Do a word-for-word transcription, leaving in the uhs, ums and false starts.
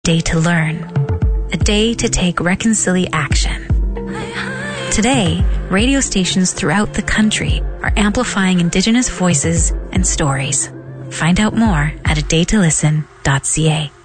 day to learn, a day to take reconcili action. Today, radio stations throughout the country are amplifying Indigenous voices and stories. Find out more at a day to listen dot c a.